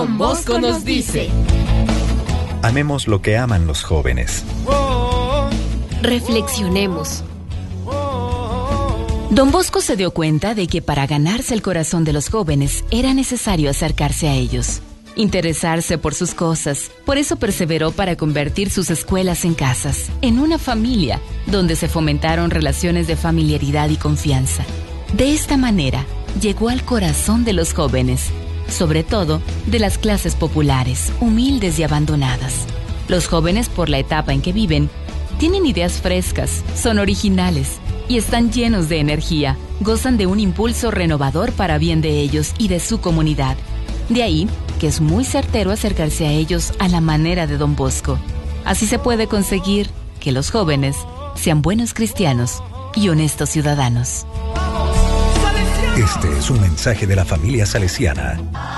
Don Bosco nos dice: amemos lo que aman los jóvenes. Reflexionemos. Don Bosco se dio cuenta de que para ganarse el corazón de los jóvenes era necesario acercarse a ellos, interesarse por sus cosas. Por eso perseveró para convertir sus escuelas en casas, en una familia, donde se fomentaron relaciones de familiaridad y confianza. De esta manera, llegó al corazón de los jóvenes, sobre todo de las clases populares, humildes y abandonadas. Los jóvenes, por la etapa en que viven, tienen ideas frescas, son originales y están llenos de energía. Gozan de un impulso renovador para bien de ellos y de su comunidad. De ahí que es muy certero acercarse a ellos a la manera de Don Bosco. Así se puede conseguir que los jóvenes sean buenos cristianos y honestos ciudadanos. Este es un mensaje de la familia salesiana.